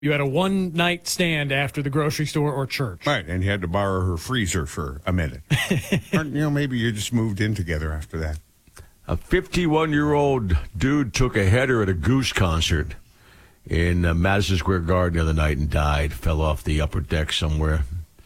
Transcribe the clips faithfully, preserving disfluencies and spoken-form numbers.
You had a one-night stand after the grocery store or church. Right, and you had to borrow her freezer for a minute. Or, you know, maybe you just moved in together after that. A fifty-one-year-old dude took a header at a Goose concert in uh, Madison Square Garden the other night and died. Fell off the upper deck somewhere.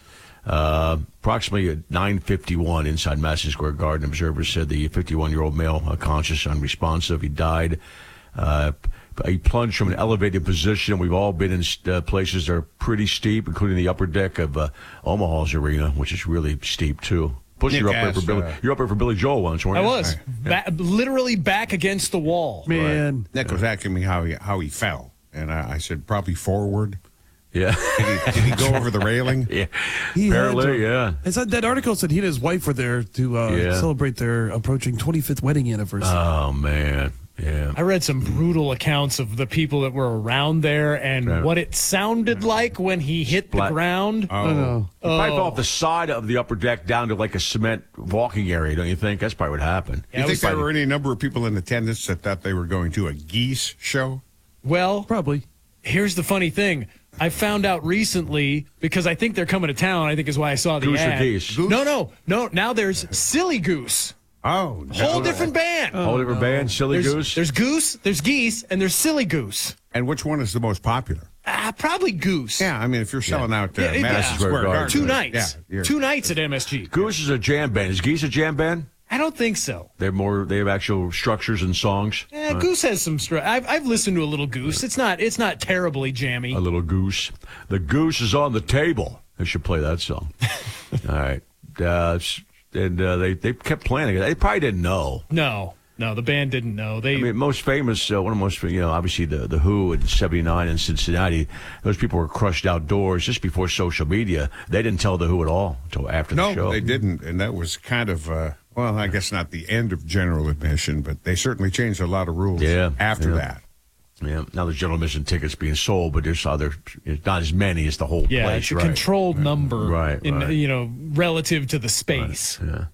Uh, approximately at nine fifty-one inside Madison Square Garden, observers said the fifty-one-year-old male, uh, conscious, unresponsive, he died. Uh, he plunged from an elevated position. We've all been in uh, places that are pretty steep, including the upper deck of uh, Omaha's arena, which is really steep, too. Plus, you're up, there for Billy, you're up there for Billy Joel once, weren't I you? was. Ba- literally back against the wall. Man. Right. Nick was asking me how he, how he fell, and I, I said probably forward. Yeah. Did he, did he go over the railing? Yeah. He had Apparently, to- yeah. I said that article said he and his wife were there to uh, Yeah. celebrate their approaching twenty-fifth wedding anniversary. Oh, man. Yeah. I read some brutal accounts of the people that were around there and Right. what it sounded like when he hit Splat. the ground. Oh, no. He probably fell off the side of the upper deck down to like a cement walking area, don't you think? That's probably what happened. Yeah, you it think was there like- were any number of people in attendance that thought they were going to a geese show? Well, Probably. here's the funny thing. I found out recently, because I think they're coming to town, I think is why I saw the Goose or ad. geese? No, no, no. Now there's Silly Goose. Oh, Whole no. different band. Whole different band, Silly there's, Goose? There's Goose, there's Geese, and there's Silly Goose. And which one is the most popular? Ah, probably Goose. Yeah, I mean, if you're selling out uh, Yeah, it- Madison yeah. Square Garden. Garden. Two yeah, nights. you're- Two nights at M S G. Goose is a jam band. Is Geese a jam band? I don't think so. They're more. They have actual structures and songs. Yeah, Goose has some. Str- I've I've listened to a little Goose. It's not it's not terribly jammy. A little goose. The goose is on the table. They should play that song. All right. Uh, and uh, they they kept playing it. They probably didn't know. No, no, the band didn't know. They I mean, most famous, uh, one of the most, you know, obviously the, the Who in seventy-nine in Cincinnati, those people were crushed outdoors just before social media. They didn't tell the Who at all until after No, the show. they didn't. And that was kind of, uh, well, I guess not the end of general admission, but they certainly changed a lot of rules Yeah, after yeah. that. Yeah, now there's general admission tickets being sold, but there's other, it's not as many as the whole yeah, place. it's a right? controlled number, Right, in right. you know relative to the space. Yeah.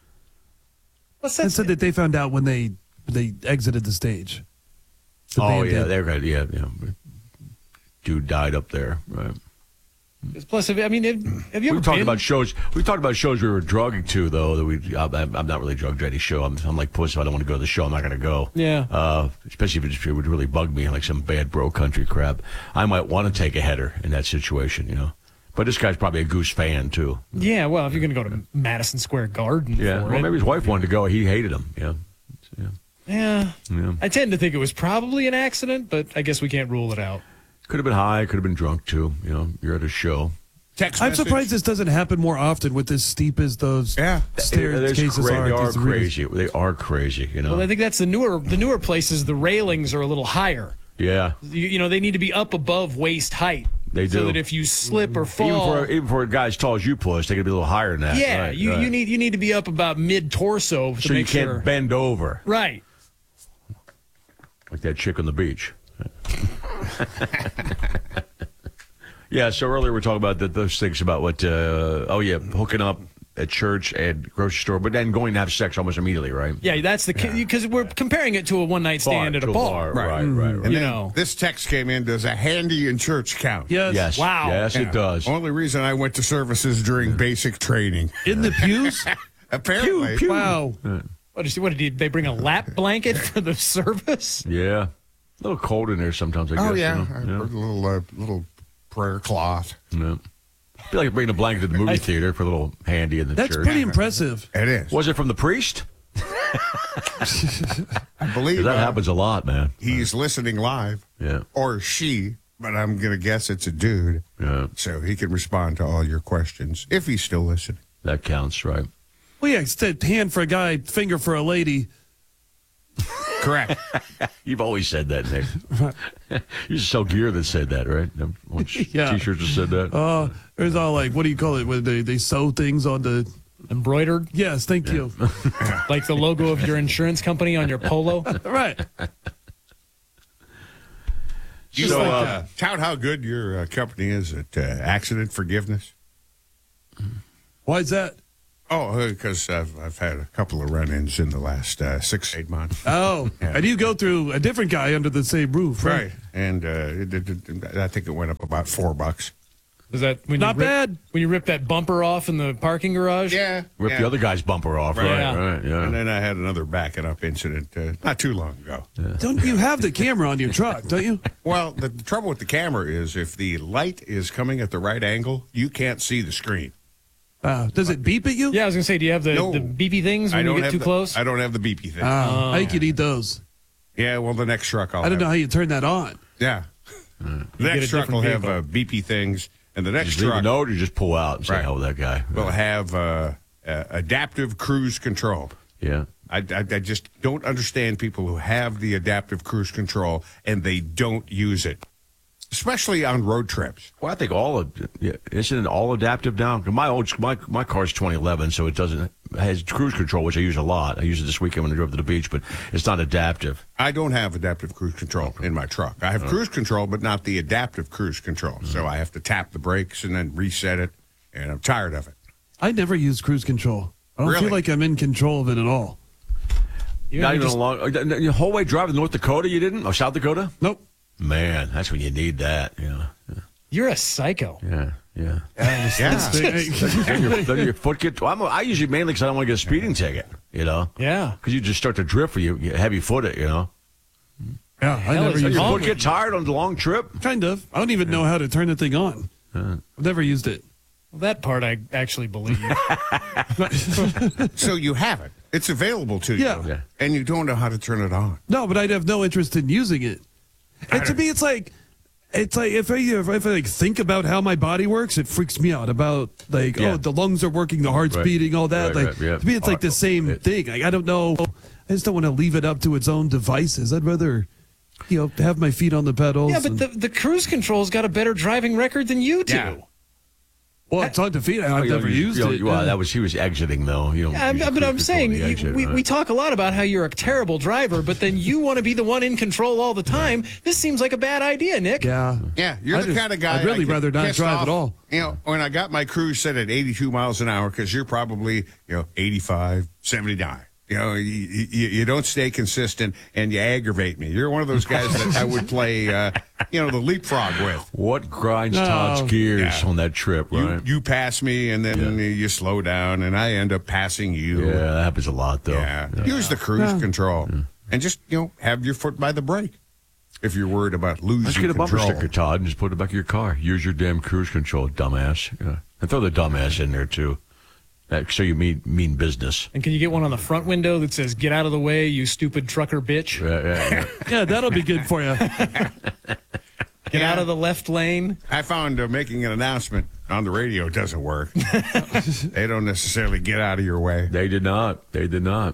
What's They that? said that they found out when they they exited the stage. The Oh, band yeah, did. they're good. Yeah, yeah. Dude died up there. Right. Plus, have, I mean, have, have you We ever talked been? about shows. We talked about shows we were drugging to, though. That we, I'm, I'm not really drugged to any show. I'm, I'm like puss. If I don't want to go to the show, I'm not going to go. Yeah. Uh, especially if it, just, it would really bug me, like some bad bro country crap. I might want to take a header in that situation, you know. But this guy's probably a Goose fan too. Yeah, well, if you're going to go to Madison Square Garden Yeah. for Well, it. maybe his wife wanted to go. He hated him. Yeah. Yeah. Yeah. Yeah. I tend to think it was probably an accident, but I guess we can't rule it out. Could have been high. Could have been drunk too. You know, you're at a show. Text I'm message. surprised this doesn't happen more often with as steep as those Yeah. stairs There's cases cra- are. they at are these arenas. crazy. They are crazy. You know. Well, I think that's the newer the newer places. The railings are a little higher. yeah. You, you know, they need to be up above waist height. They so do. that if you slip or Even fall, for even for a guy as tall as you, push, they got to be a little higher than that. yeah, Right, you, right. you need you need to be up about mid torso to so you make can't sure. bend over Right. like that chick on the beach. Yeah. So earlier we were talking about the, those things about what. Uh, oh yeah, hooking up at church and grocery store, but then going to have sex almost immediately, right? Yeah, that's the because we're comparing it to a one night stand Bar, at a to bar. Right, right, right. right. And You then know. this text came in, does a handy in church count? Yes. Yes. Wow. Yes, Yeah. it does. Only reason I went to services during basic training. In the pews? Apparently. Pew, pew. Wow. What did, what did they bring a lap blanket for the service? Yeah. A little cold in there sometimes, I guess. Oh, yeah. You I know? put a little, uh, little prayer cloth. Yeah. Yeah. I feel like bringing a blanket to the movie theater for a little handy in the That's church. pretty impressive. It is. Was it from the priest? I believe 'Cause that uh, happens a lot, man. he's listening live. Yeah. Or she, but I'm going to guess it's a dude. Yeah. So he can respond to all your questions if he's still listening. That counts, right? Well, yeah, it's a hand for a guy, finger for a lady. Correct. You've always said that, Nick. You used to sell gear that said that, right? Yeah. T-shirts that said that. Uh, there's all like, what do you call it? When they, they sew things on the... Embroidered? Yes, thank you. Like the logo of your insurance company on your polo? Right. You So, like, uh, uh, tout how good your uh, company is at uh, accident forgiveness? Why is that? Oh, because I've, I've had a couple of run-ins in the last uh, six, eight months. Oh, and you go through a different guy under the same roof, right? Right. And uh, it, it, it, I think it went up about four bucks. Was that when Not you rip, bad. when you ripped that bumper off in the parking garage? Yeah. Rip yeah. the other guy's bumper off, right? Yeah. Right, yeah. And then I had another backing up incident uh, not too long ago. Don't you have the camera on your truck, don't you? Well, the, the trouble with the camera is if the light is coming at the right angle, you can't see the screen. Uh, does it beep at you? Yeah, I was gonna say, do you have the, No. the beepy things I when don't you get have too the, close? I don't have the beepy thing. Uh, I think you need those. yeah, well, the next truck I'll I don't have. know how you turn that on. Yeah. The get a next truck will different have uh, beepy things, and the next Just leave a truck note or just pull out and say, Right. hell with that guy. will have uh, uh, adaptive cruise control. Yeah. I, I, I just don't understand people who have the adaptive cruise control and they don't use it, especially on road trips. Well, I think all of yeah, isn't it all adaptive now? My old my my car's twenty eleven, so it doesn't it has cruise control, which I use a lot. I use it this weekend when I drove to the beach, but it's not adaptive. I don't have adaptive cruise control in my truck. I have cruise control, but not the adaptive cruise control. So I have to tap the brakes and then reset it, and I'm tired of it. I never use cruise control. I don't Really? feel like I'm in control of it at all. You Not you even just- along the whole way driving to North Dakota. You didn't? Or South Dakota? Nope. Man, that's when you need that. Yeah, You're a psycho. yeah, yeah. Yeah. then, your, then your foot get. I'm, I usually mainly because I don't want to get a speeding ticket. You know, Yeah. because you just start to drift when you you heavy foot it. You know, Yeah, I hell never is use your wrong foot with get you? tired on the long trip. Kind of. I don't even know how to turn the thing on. I've never used it. Well, that part I actually believe. So you have it. It's available to you. Yeah. Yeah. And you don't know how to turn it on. No, but I'd have no interest in using it. And to me, it's like, it's like if I if I like think about how my body works, it freaks me out. About like, Yeah. oh, the lungs are working, the heart's Right. beating, all that. Right, like right, yeah. to me, it's like the same thing. Like I don't know. I just don't want to leave it up to its own devices. I'd rather, you know, have my feet on the pedals. Yeah, but and- the, the cruise control's got a better driving record than you do. Yeah. well, it's on defeat. I've Oh, you never know, you- used you know, it. Well, yeah. that was he was exiting though. You know, Yeah, I'm- but I'm saying you, exit, we, right? we talk a lot about how you're a terrible driver, but then you want to be the one in control all the time. This seems like a bad idea, Nick. yeah. Yeah, you're I the just- kind of guy. I'd really I get rather not pissed drive off. at all. You know, when I got my cruise set at eighty-two miles an hour, because you're probably, you know, eighty-five, seventy-nine. You know, you, you, you don't stay consistent and you aggravate me. You're one of those guys that I would play, uh, you know, the leapfrog with. What grinds No. Todd's gears Yeah. on that trip, You, right? you pass me and then you slow down and I end up passing you. yeah, that happens a lot though. Yeah. Use the cruise control and just, you know, have your foot by the brake if you're worried about losing Let's get a bumper control. sticker, Todd, and just put it in the back of your car. Use your damn cruise control, dumbass. Yeah. And throw the dumbass in there too. That, so you mean mean business. And can you get one on the front window that says, "Get out of the way, you stupid trucker bitch"? Yeah, yeah, yeah. Yeah, that'll be good for you. Get Yeah. out of the left lane. I found uh, making an announcement on the radio doesn't work. They don't necessarily get out of your way. They did not. They did not.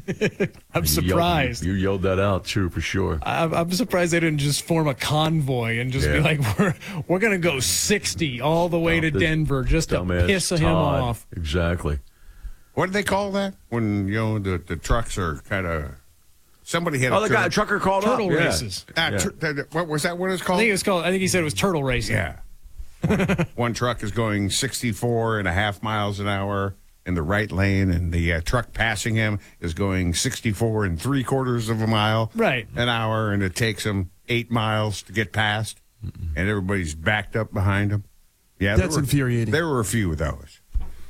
I'm You surprised. Yelled, you yelled that out too, for sure. I'm, I'm surprised they didn't just form a convoy and just be Yeah. like, "We're we're gonna go sixty all the way Oh, to this Denver just to Dumbass piss him Todd. off." Exactly. What do they call that when you know the, the trucks are kind of somebody had Oh, a the guy, tur- trucker called Turtle up. Yeah. races. Ah, Yeah. tur- th- th- what was that? What it's I called? think it was called. I think he said it was turtle racing. Yeah. one, one truck is going sixty-four and a half miles an hour in the right lane, and the uh, truck passing him is going sixty-four and three quarters of a mile Right. an hour, and it takes them eight miles to get past, and everybody's backed up behind him. Yeah, there That's were- infuriating. There were a few of those.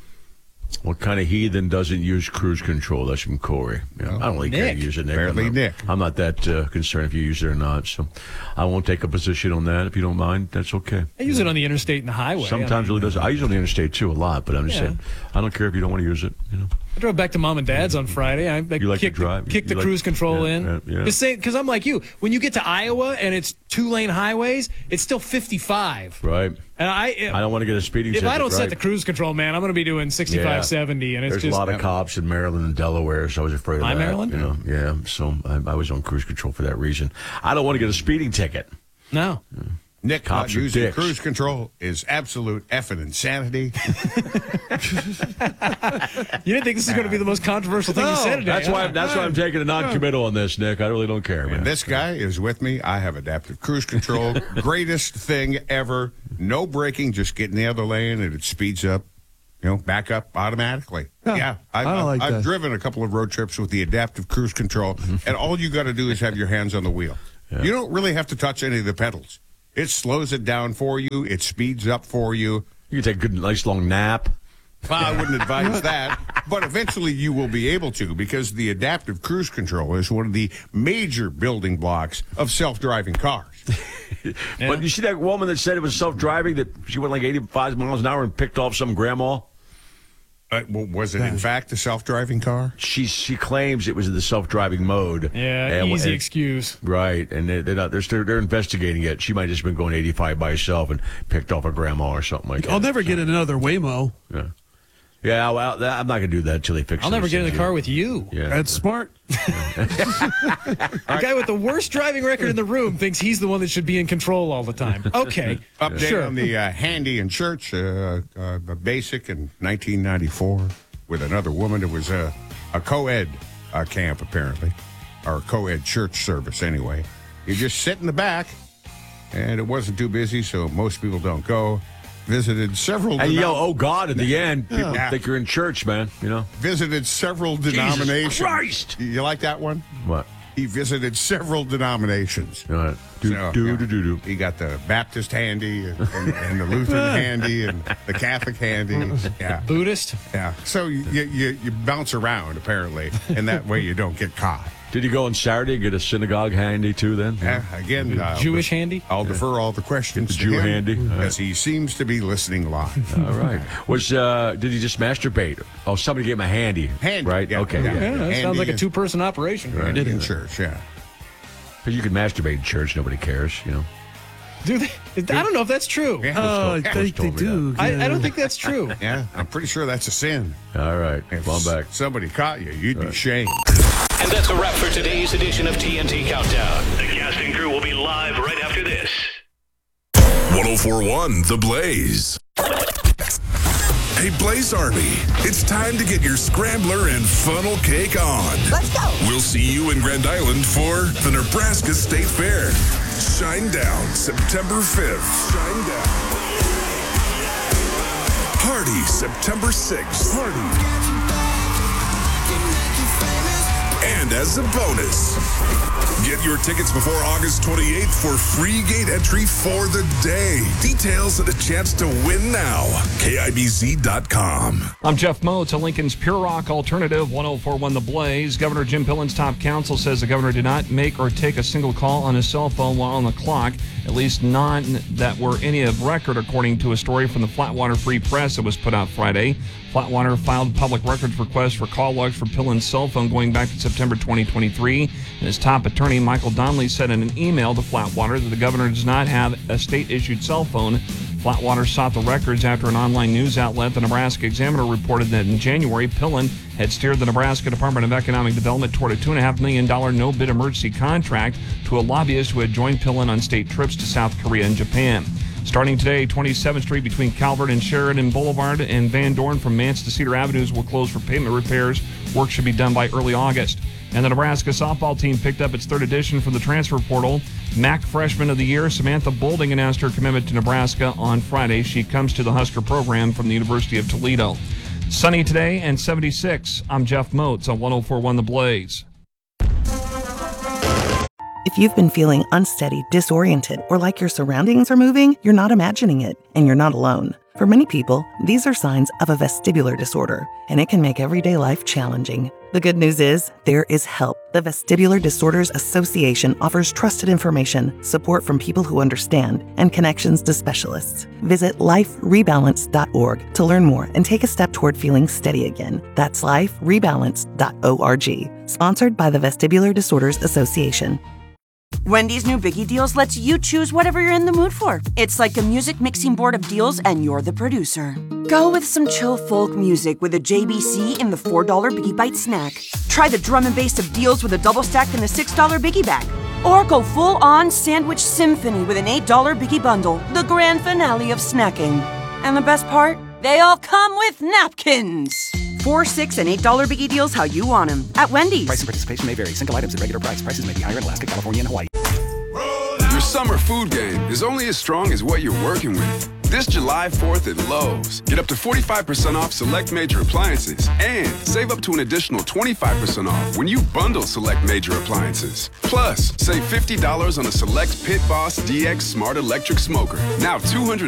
What kind of heathen doesn't use cruise control? That's from Corey. Yeah, I don't really care Nick. to use it, Nick. Apparently I'm not, Nick. I'm not that uh, concerned if you use it or not. So I won't take a position on that. If you don't mind, that's okay. I use it on the interstate and the highway. Sometimes I, it mean, really does. I use it on the interstate too a lot, but I'm just Yeah. saying I don't care if you don't want to use it. You know, I drove back to mom and dad's on Friday. I, I You like to kicked, drive? The, kicked You the like- cruise control yeah, in. yeah, yeah. Just saying, because I'm like you. When you get to Iowa and it's two lane highways, it's still fifty-five. right? And I, I don't want to get a speeding if ticket. I don't set right? the cruise control, man, I'm going to be doing sixty-five, Yeah. seventy, and it's There's just a lot of cops in Maryland and Delaware, so I was afraid of My that. Maryland? You know, yeah. So I, I was on cruise control for that reason. I don't want to get a speeding ticket. no. Nick, Cops not are using dicks. cruise control is absolute effing insanity. You didn't think this is going to be the most controversial thing you said today? That's huh? why. That's why I'm taking a non-committal on this, Nick. I really don't care, man. And this guy is with me. I have adaptive cruise control. Greatest thing ever. No braking, just get in the other lane and it speeds up. you know, back up automatically. Yeah, Yeah, I've, I I've, like I've that. driven a couple of road trips with the adaptive cruise control, and all you got to do is have your hands on the wheel. Yeah. You don't really have to touch any of the pedals. It slows it down for you. It speeds up for you. You can take a good, nice long nap. Well, I wouldn't advise that, but eventually you will be able to, because the adaptive cruise control is one of the major building blocks of self-driving cars. But you see that woman that said it was self-driving, that she went like eighty-five miles an hour and picked off some grandma? Uh, well, was it in fact a self-driving car? She she claims it was in the self-driving mode. Yeah, And- easy and- excuse. Right, and they, they're, not, they're still they're investigating it. She might have just been going eighty-five by herself and picked off a grandma or something like that. I'll never get in another Waymo. Yeah, yeah. Well, that, I'm not going to do that until they fix it. I'll never get in the car with you. Yeah, That's smart. The guy with the worst driving record in the room thinks he's the one that should be in control all the time. Okay, Update sure. on the uh, Handy in Church, uh, uh, a basic in nineteen ninety-four with another woman. It was a, a co-ed uh, camp, apparently, or a co-ed church service anyway. You just sit in the back, and it wasn't too busy, so most people don't go. Visited several and you denom- yell, "Oh God!" at the end. People Yeah. think you're in church, man. You know visited several denominations. Christ! You like that one? what? He visited several denominations. All right. Do So, do yeah. do do do. He got the Baptist handy and, and, and the Lutheran handy and the Catholic handy. Yeah, Buddhist. yeah. So you, you you bounce around apparently, and that way you don't get caught. Did you go on Saturday and get a synagogue handy too? Then Yeah, again, uh, Jewish handy? I'll defer all the questions The to Jew him, handy. All right. as he seems to be listening live. All right. Was uh, did he just masturbate? Oh, somebody gave him a handy. Handy, Right. yeah, Okay. yeah. Yeah. Yeah, that Handy sounds like a is- two-person operation. Handy in church, yeah. Because you can masturbate in church, nobody cares. You know. Do they? I don't know if that's true. Yeah. Oh, I Yeah. think they told me do. I, yeah. I don't think that's true. Yeah, I'm pretty sure that's a sin. All right. If Well, I'm back. somebody caught you, you'd be shamed. And that's a wrap for today's edition of T N T Countdown. The cast and crew will be live right after this. one oh four point one The Blaze. Hey, Blaze Army, it's time to get your scrambler and funnel cake on. Let's go. We'll see you in Grand Island for the Nebraska State Fair. Shine Down, September fifth. Shine Down. Party, September sixth. Party. And as a bonus, get your tickets before August twenty-eighth for free gate entry for the day. Details and a chance to win now. K I B Z dot com. I'm Jeff Moats, a Lincoln's Pure Rock Alternative, one oh four point one The Blaze. Governor Jim Pillen's top counsel says the governor did not make or take a single call on his cell phone while on the clock, at least none that were any of record, according to a story from the Flatwater Free Press that was put out Friday. Flatwater filed public records request for call logs for Pillen's cell phone going back to September twenty twenty-three. And his top attorney, Michael Donnelly, said in an email to Flatwater that the governor does not have a state-issued cell phone. Flatwater sought the records after an online news outlet, the Nebraska Examiner, reported that in January, Pillen had steered the Nebraska Department of Economic Development toward a two point five million dollars no-bid emergency contract to a lobbyist who had joined Pillen on state trips to South Korea and Japan. Starting today, twenty-seventh Street between Calvert and Sheridan Boulevard and Van Dorn from Mance to Cedar Avenues will close for pavement repairs. Work should be done by early August. And the Nebraska softball team picked up its third edition from the transfer portal. M A C Freshman of the Year Samantha Bolding announced her commitment to Nebraska on Friday. She comes to the Husker program from the University of Toledo. Sunny today and seventy-six. I'm Jeff Moats on one oh four point one The Blaze. If you've been feeling unsteady, disoriented, or like your surroundings are moving, you're not imagining it, and you're not alone. For many people, these are signs of a vestibular disorder, and it can make everyday life challenging. The good news is, there is help. The Vestibular Disorders Association offers trusted information, support from people who understand, and connections to specialists. Visit life rebalance dot org to learn more and take a step toward feeling steady again. That's life rebalance dot org. Sponsored by the Vestibular Disorders Association. Wendy's new Biggie Deals lets you choose whatever you're in the mood for. It's like a music mixing board of deals, and you're the producer. Go with some chill folk music with a J B C in the four dollar Biggie Bite snack. Try the drum and bass of deals with a double stack in the six dollar Biggie Bag. Or go full-on sandwich symphony with an eight dollar Biggie Bundle, the grand finale of snacking. And the best part? They all come with napkins. Four, six, and eight dollar Biggie Deals how you want them at Wendy's. Price and participation may vary. Single items at regular price. Prices may be higher in Alaska, California, and Hawaii. Your summer food game is only as strong as what you're working with. This July fourth at Lowe's. Get up to forty-five percent off select major appliances and save up to an additional twenty-five percent off when you bundle select major appliances. Plus, save fifty dollars on a select Pit Boss D X Smart Electric Smoker. Now two hundred